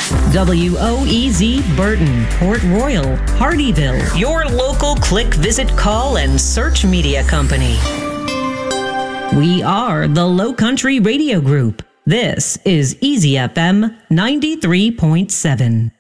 WOEZ Burton, Port Royal, Hardyville, your local click, visit, call, and search media company. We are the Low Country Radio Group. This is Easy FM 93.7.